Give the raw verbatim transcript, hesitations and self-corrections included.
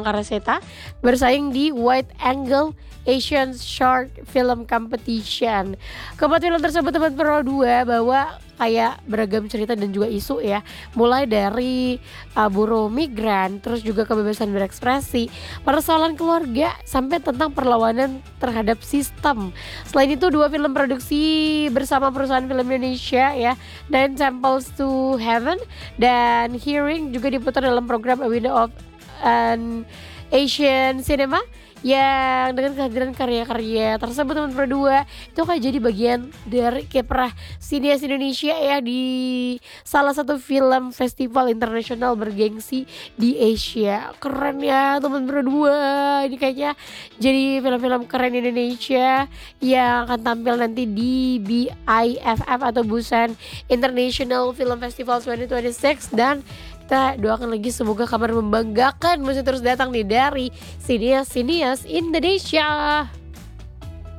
Kareseta bersaing di Wide Angle Asian Short Film Competition. Keempat film tersebut teman-teman dua bawa kayak beragam cerita dan juga isu ya, mulai dari uh, buruh migran, terus juga kebebasan berekspresi, persoalan keluarga, sampai tentang perlawanan terhadap sistem. Selain itu dua film produksi bersama perusahaan film Indonesia ya, Nine Temples to Heaven dan Hearing juga diputar dalam program A Window of an Asian Cinema, yang dengan kehadiran karya-karya tersebut teman berdua itu akan jadi bagian dari kiprah sinias Indonesia ya di salah satu film festival internasional bergengsi di Asia. Keren ya teman berdua, ini kayaknya jadi film-film keren Indonesia yang akan tampil nanti di B I F F atau Busan International Film Festival dua ribu dua puluh enam, dan kita doakan lagi semoga kabar membanggakan masih terus datang nih dari sinias-sinias Indonesia.